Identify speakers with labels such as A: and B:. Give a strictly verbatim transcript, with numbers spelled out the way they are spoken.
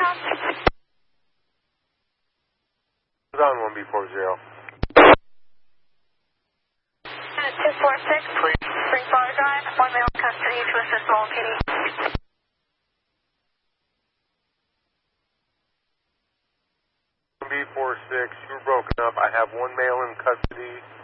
A: Warehouse.
B: Who's on one B four zero?
A: two four six, Springflower Drive, one male in custody to assist Lowell P D.
B: one B four six, you were broken up. I have one male in custody.